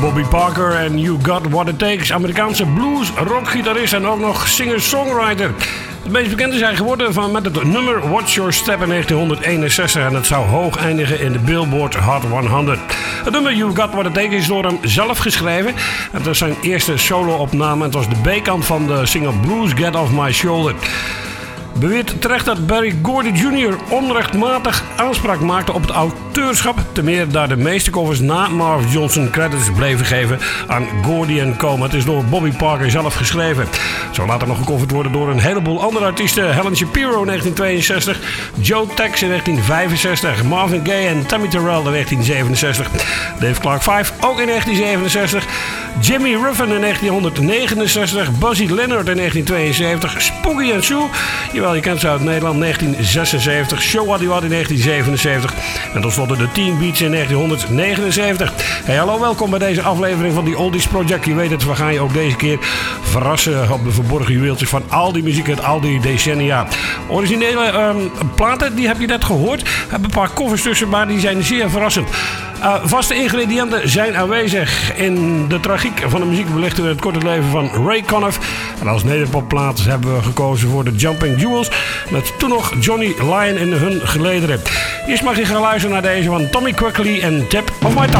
Bobby Parker en You Got What It Takes. Amerikaanse blues, rockgitarist en ook nog singer-songwriter. Het meest bekende zijn geworden met het nummer Watch Your Step in 1961. En het zou hoog eindigen in de Billboard Hot 100. Het nummer You Got What It Takes is door hem zelf geschreven. Het was zijn eerste solo-opname. Het was de B-kant van de single Blues Get Off My Shoulder. Beweert terecht dat Berry Gordy Jr. onrechtmatig aanspraak maakte op het auteurschap. Ten meer daar de meeste covers na Marv Johnson credits bleven geven aan Gordy & Co. Het is door Bobby Parker zelf geschreven. Zo later nog gecoverd worden door een heleboel andere artiesten. Helen Shapiro in 1962, Joe Tex in 1965, Marvin Gaye en Tammy Terrell in 1967, Dave Clark 5 ook in 1967, Jimmy Ruffin in 1969, Buzzy Leonard in 1972, Spooky & Sue, jawel, je kent ze uit Nederland, 1976, Show What You Want in 1977 en tenslotte de Teen Beats in 1979. Hey, hallo, welkom bij deze aflevering van die Oldies Project. Je weet het, we gaan je ook deze keer verrassen op de verborgen juweeltjes van al die muziek uit al die decennia. Originele platen, die heb je net gehoord. Er hebben een paar covers tussen, maar die zijn zeer verrassend. Vaste ingrediënten zijn aanwezig. In de tragiek van de muziek belichten we het korte leven van Ray Conniff. En als nederpopplaat hebben we gekozen voor de Jumping Jewels. Met toen nog Johnny Lyon in hun gelederen. Eerst mag je gaan luisteren naar deze van Tommy Quigley en Tip of My Tongue.